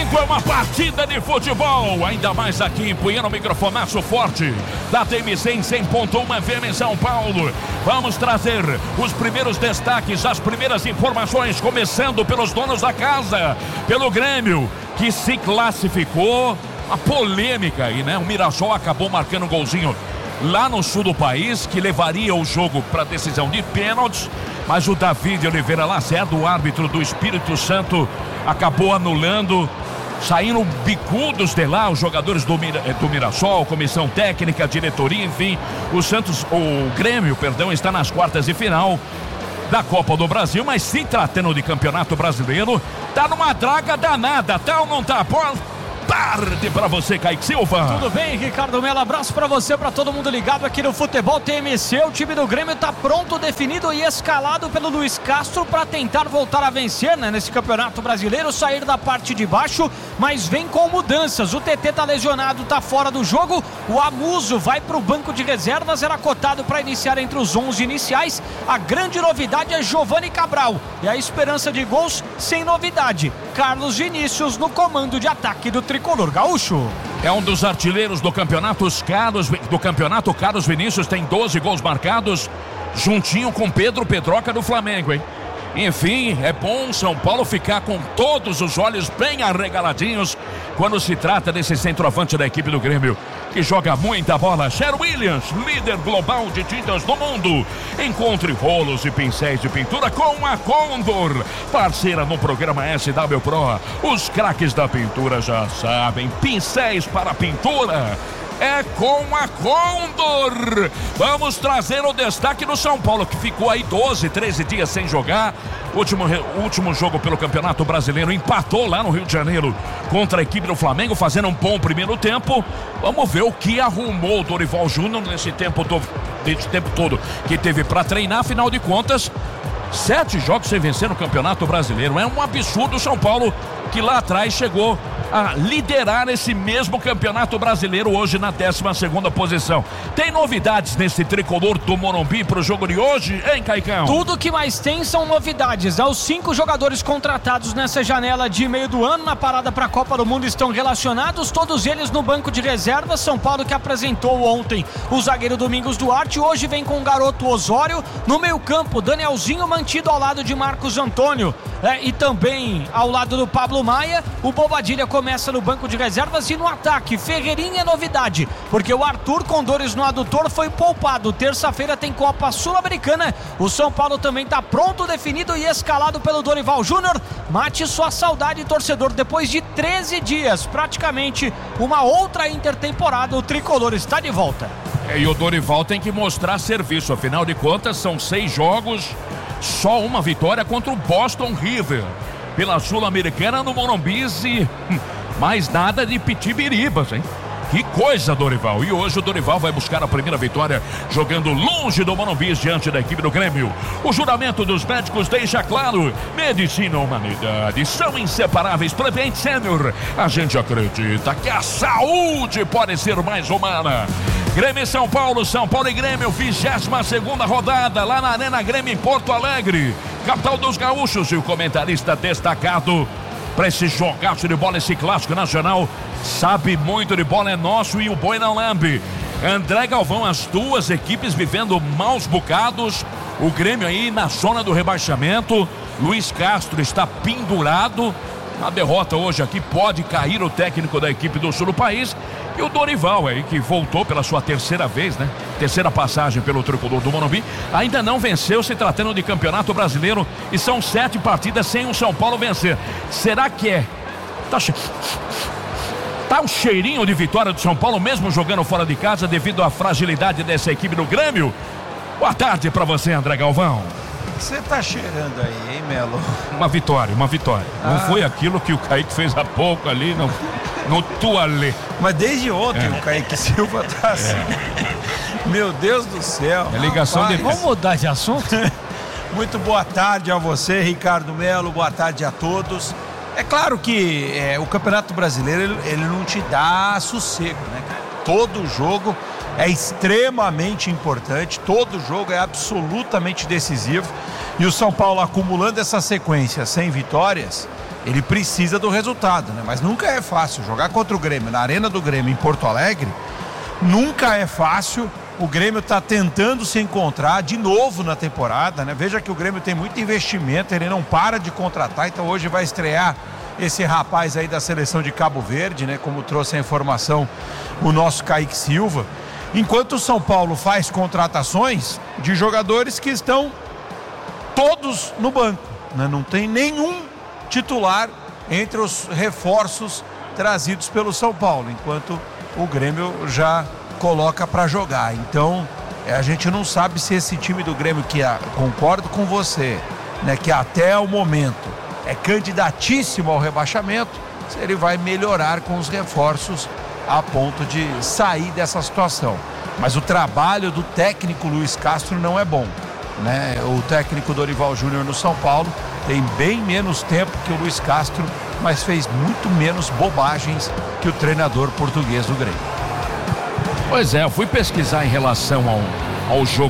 Domingo é uma partida de futebol, ainda mais aqui empunhando o microfonaço forte da TMC em 100.1 FM em São Paulo. Vamos trazer os primeiros destaques, as primeiras informações, começando pelos donos da casa, pelo Grêmio, que se classificou. A polêmica aí, né? O Mirassol acabou marcando um golzinho lá no sul do país, que levaria o jogo para decisão de pênaltis, mas o David Oliveira Lacerda, o árbitro do Espírito Santo, acabou anulando. Saíram bicudos de lá os jogadores do Mirassol, comissão técnica, diretoria, enfim. O Grêmio, está nas quartas de final da Copa do Brasil, mas se tratando de Campeonato Brasileiro, tá numa draga danada, tá ou não tá? Tarde pra você, Kaique Silva. Tudo bem, Ricardo Mello? Abraço pra você, pra todo mundo ligado aqui no Futebol TMC. O time do Grêmio tá pronto, definido e escalado pelo Luiz Castro pra tentar voltar a vencer, né, nesse Campeonato Brasileiro, sair da parte de baixo, mas vem com mudanças. O TT tá lesionado, tá fora do jogo. O Amuso vai pro banco de reservas, era cotado pra iniciar entre os 11 iniciais. A grande novidade é Giovani Cabral. E a esperança de gols, sem novidade. Carlos Vinícius no comando de ataque do tricolor gaúcho. É um dos artilheiros do campeonato, Carlos Vinícius tem 12 gols marcados, juntinho com Pedro Pedroca do Flamengo, hein? Enfim, é bom São Paulo ficar com todos os olhos bem arregaladinhos quando se trata desse centroavante da equipe do Grêmio, que joga muita bola. Cher Williams, líder global de tintas do mundo. Encontre rolos e pincéis de pintura com a Condor, parceira no programa SW Pro. Os craques da pintura já sabem, pincéis para pintura é com a Condor. Vamos trazer o destaque do São Paulo, que ficou aí 13 dias sem jogar. Último jogo pelo Campeonato Brasileiro, empatou lá no Rio de Janeiro contra a equipe do Flamengo, fazendo um bom primeiro tempo. Vamos ver o que arrumou o Dorival Júnior nesse tempo todo que teve para treinar. Afinal de contas, 7 jogos sem vencer no Campeonato Brasileiro. É um absurdo o São Paulo, que lá atrás chegou a liderar esse mesmo Campeonato Brasileiro, hoje na 12ª posição. Tem novidades nesse tricolor do Morumbi pro jogo de hoje, hein, Caicão? Tudo que mais tem são novidades. Os 5 jogadores contratados nessa janela de meio do ano na parada para a Copa do Mundo estão relacionados, todos eles no banco de reservas. São Paulo, que apresentou ontem o zagueiro Domingos Duarte, hoje vem com o garoto Osório. No meio campo, Danielzinho mantido ao lado de Marcos Antônio, e também ao lado do Pablo Maia. O Bobadilha começa no banco de reservas. E no ataque, Ferreirinha é novidade, porque o Arthur, com dores no adutor, foi poupado. Terça-feira tem Copa Sul-Americana. O São Paulo também está pronto, definido e escalado pelo Dorival Júnior. Mate sua saudade, torcedor, depois de 13 dias, praticamente uma outra intertemporada, o tricolor está de volta. E o Dorival tem que mostrar serviço, afinal de contas são 6 jogos, só uma vitória contra o Boston River pela Sul-Americana no Morumbi, e mais nada de pitibiribas, hein? Que coisa, Dorival. E hoje o Dorival vai buscar a primeira vitória jogando longe do Morumbi diante da equipe do Grêmio. O juramento dos médicos deixa claro: medicina e humanidade são inseparáveis. Prevent Senior, a gente acredita que a saúde pode ser mais humana. Grêmio e São Paulo e Grêmio, 22ª rodada lá na Arena Grêmio em Porto Alegre, capital dos gaúchos. E o comentarista destacado para esse jogaço de bola, esse clássico nacional, sabe muito de bola, é nosso e o boi não lambe. André Galvão, as duas equipes vivendo maus bocados. O Grêmio aí na zona do rebaixamento. Luiz Castro está pendurado. A derrota hoje aqui pode cair o técnico da equipe do sul do país. E o Dorival aí, que voltou pela sua terceira vez, né? Terceira passagem pelo tricolor do Morumbi, ainda não venceu, se tratando de Campeonato Brasileiro, e são 7 partidas sem o São Paulo vencer. Será que é? Tá um cheirinho de vitória do São Paulo, mesmo jogando fora de casa, devido à fragilidade dessa equipe do Grêmio? Boa tarde pra você, André Galvão. Você tá cheirando aí, hein, Melo? Uma vitória. Não foi aquilo que o Kaique fez há pouco ali no Tualê. Mas desde ontem o Kaique Silva tá assim. Meu Deus do céu. É ligação de... Vamos mudar de assunto? Muito boa tarde a você, Ricardo Melo. Boa tarde a todos. É claro que o Campeonato Brasileiro ele não te dá sossego, né, cara? Todo jogo é extremamente importante, todo jogo é absolutamente decisivo, e o São Paulo acumulando essa sequência sem vitórias ele precisa do resultado, né? Mas nunca é fácil jogar contra o Grêmio na Arena do Grêmio em Porto Alegre. Nunca é fácil. O Grêmio está tentando se encontrar de novo na temporada, né? Veja que o Grêmio tem muito investimento, ele não para de contratar, então hoje vai estrear esse rapaz aí da seleção de Cabo Verde, né? Como trouxe a informação o nosso Kaique Silva. Enquanto o São Paulo faz contratações de jogadores que estão todos no banco, né? Não tem nenhum titular entre os reforços trazidos pelo São Paulo, enquanto o Grêmio já coloca para jogar. Então a gente não sabe se esse time do Grêmio, que concordo com você, né, que até o momento é candidatíssimo ao rebaixamento, se ele vai melhorar com os reforços a ponto de sair dessa situação. Mas o trabalho do técnico Luiz Castro não é bom, né? O técnico Dorival Júnior no São Paulo tem bem menos tempo que o Luiz Castro, mas fez muito menos bobagens que o treinador português do Grêmio. Pois é, eu fui pesquisar em relação ao jogo